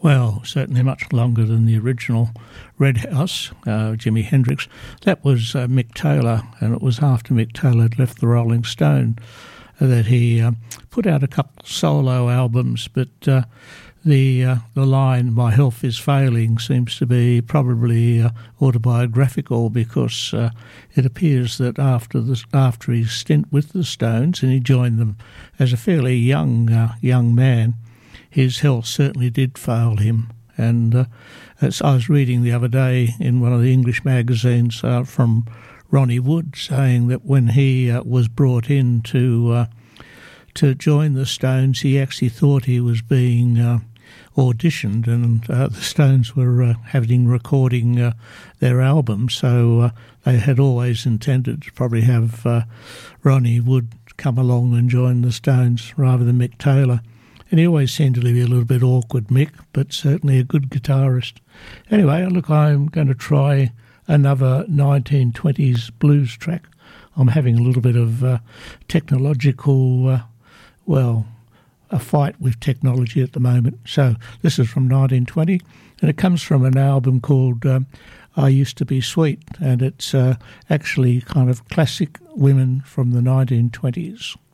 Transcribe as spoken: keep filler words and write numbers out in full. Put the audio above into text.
Well, certainly much longer than the original Red House, uh, Jimi Hendrix. That was uh, Mick Taylor, and it was after Mick Taylor had left the Rolling Stone that he uh, put out a couple of solo albums, but uh, the uh, the line "My health is failing" seems to be probably uh, autobiographical, because uh, it appears that after the after his stint with the Stones, and he joined them as a fairly young uh, young man, his health certainly did fail him. And uh, as I was reading the other day in one of the English magazines uh, from Ronnie Wood, saying that when he uh, was brought in to uh, to join the Stones, he actually thought he was being uh, auditioned, and uh, the Stones were uh, having recording uh, their album, so uh, they had always intended to probably have uh, Ronnie Wood come along and join the Stones rather than Mick Taylor. And he always seemed to be a little bit awkward, Mick, but certainly a good guitarist. Anyway, look, I'm going to try another nineteen twenties blues track. I'm having a little bit of uh, technological, uh, well, a fight with technology at the moment. So this is from nineteen twenty, and it comes from an album called um, I Used to Be Sweet, and it's uh, actually kind of classic women from the nineteen twenties.